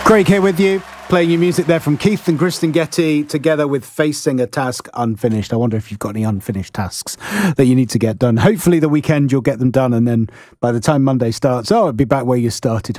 Craig here with you, playing your music there from Keith and Kristen Getty, together with Facing a Task Unfinished. I wonder if you've got any unfinished tasks that you need to get done. Hopefully the weekend you'll get them done, and then by the time Monday starts, it'll be back where you started.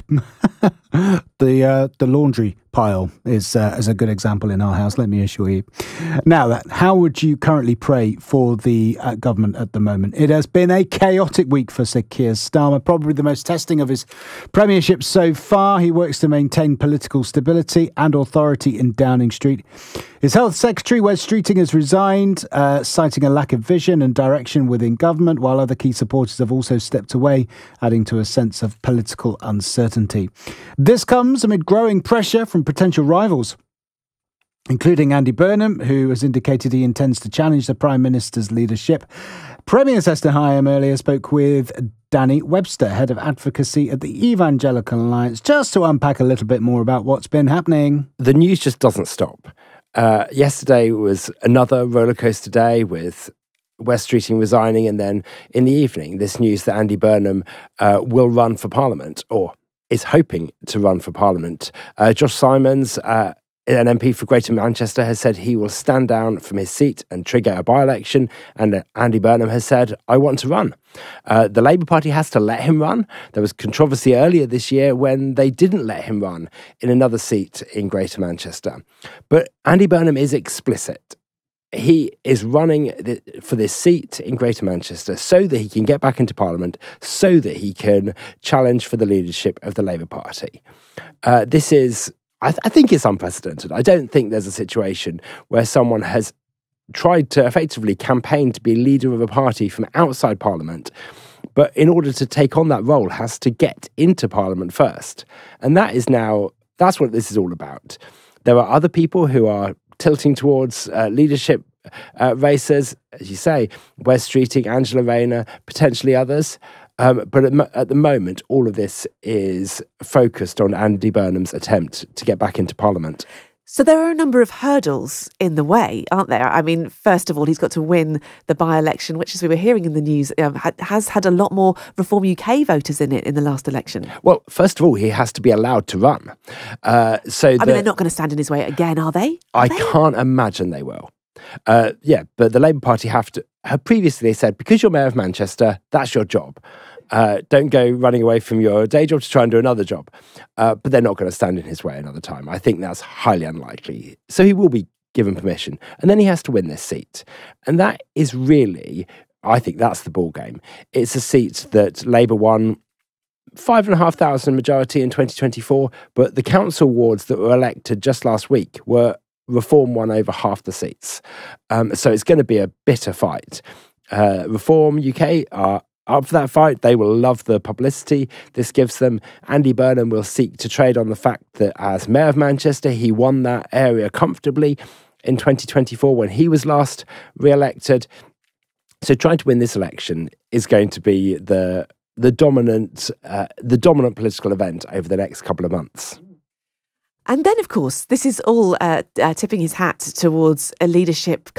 The laundry pile is a good example in our house, let me assure you. Now, how would you currently pray for the government at the moment? It has been a chaotic week for Sir Keir Starmer, probably the most testing of his premiership so far. He works to maintain political stability and authority in Downing Street. His Health Secretary, Wes Streeting, has resigned, citing a lack of vision and direction within government, while other key supporters have also stepped away, adding to a sense of political uncertainty. This comes amid growing pressure from potential rivals, including Andy Burnham, who has indicated he intends to challenge the Prime Minister's leadership. Premier Esther Higham earlier spoke with Danny Webster, head of advocacy at the Evangelical Alliance, just to unpack a little bit more about what's been happening. The news just doesn't stop. Yesterday was another rollercoaster day with Wes Streeting resigning, and then in the evening, this news that Andy Burnham will run for Parliament, or is hoping to run for Parliament. Josh Simons, an MP for Greater Manchester, has said he will stand down from his seat and trigger a by-election, and Andy Burnham has said, I want to run. The Labour Party has to let him run. There was controversy earlier this year when they didn't let him run in another seat in Greater Manchester. But Andy Burnham is explicit. He is running for this seat in Greater Manchester so that he can get back into Parliament, so that he can challenge for the leadership of the Labour Party. This is, I think it's unprecedented. I don't think there's a situation where someone has tried to effectively campaign to be leader of a party from outside Parliament, but in order to take on that role has to get into Parliament first. And that's what this is all about. There are other people who are tilting towards leadership races, as you say, Wes Streeting, Angela Rayner, potentially others. But at the moment, all of this is focused on Andy Burnham's attempt to get back into Parliament. So there are a number of hurdles in the way, aren't there? I mean, first of all, he's got to win the by-election, which, as we were hearing in the news, has had a lot more Reform UK voters in it in the last election. Well, first of all, he has to be allowed to run. They're not going to stand in his way again, are they? I can't imagine they will. But the Labour Party have previously said, because you're Mayor of Manchester, that's your job. Don't go running away from your day job to try and do another job. But they're not going to stand in his way another time. I think that's highly unlikely. So he will be given permission. And then he has to win this seat. And that is really, I think that's the ball game. It's a seat that Labour won 5,500 majority in 2024. But the council wards that were elected just last week were Reform won over half the seats. So it's going to be a bitter fight. Reform UK are up for that fight. They will love the publicity this gives them. Andy Burnham will seek to trade on the fact that as Mayor of Manchester, he won that area comfortably in 2024 when he was last re-elected. So trying to win this election is going to be the dominant political event over the next couple of months. And then, of course, this is all tipping his hat towards a leadership